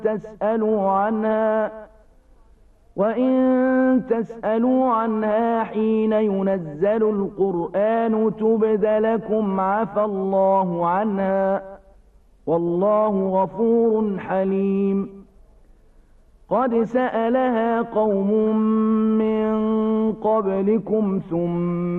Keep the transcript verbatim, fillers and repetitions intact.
تسألوا عنها وإن تسألوا عنها حين ينزل القرآن تبد لكم عفى الله عنها والله غفور حليم. قد سألها قوم من قبلكم ثم